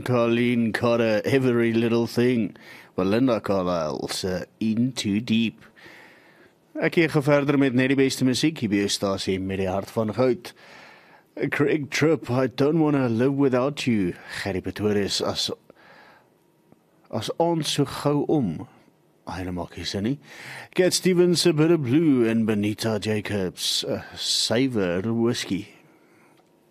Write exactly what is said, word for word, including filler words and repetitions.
Colleen Cotter, Every Little Thing. Belinda Carlisle se In Too Deep. Ek hier gaan verder met net die beste musiek hier by jou stasie met die hart van goud. Craig Tripp, I Don't Wanna Live Without You. Gerry Pretorius as as ons so gou om. Hy maak nie sin nie. Cat Stevens, A Bit of Blue en Benita Jacobs, uh, Savor Whiskey.